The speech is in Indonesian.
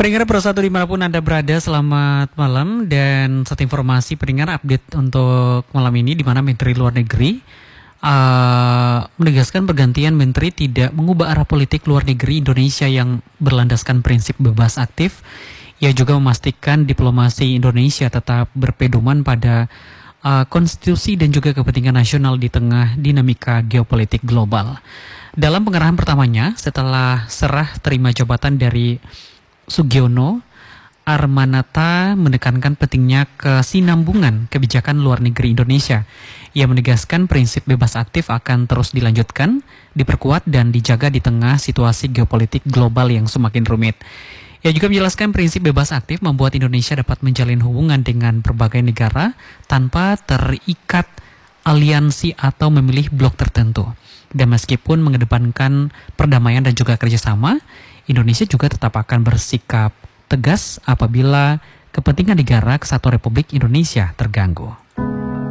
Pendengar Pro1 dimanapun Anda berada, selamat malam. Dan satu informasi pendengar update untuk malam ini, di mana Menteri Luar Negeri menegaskan pergantian Menteri tidak mengubah arah politik luar negeri Indonesia yang berlandaskan prinsip bebas aktif. Ia juga memastikan diplomasi Indonesia tetap berpedoman pada konstitusi dan juga kepentingan nasional di tengah dinamika geopolitik global. Dalam pengarahan pertamanya setelah serah terima jabatan dari Sugiono, Armanata menekankan pentingnya kesinambungan kebijakan luar negeri Indonesia. Ia menegaskan prinsip bebas aktif akan terus dilanjutkan, diperkuat dan dijaga di tengah situasi geopolitik global yang semakin rumit. Ia juga menjelaskan prinsip bebas aktif membuat Indonesia dapat menjalin hubungan dengan berbagai negara tanpa terikat aliansi atau memilih blok tertentu. Dan meskipun mengedepankan perdamaian dan juga kerjasama, Indonesia juga tetap akan bersikap tegas apabila kepentingan negara Kesatuan Republik Indonesia terganggu.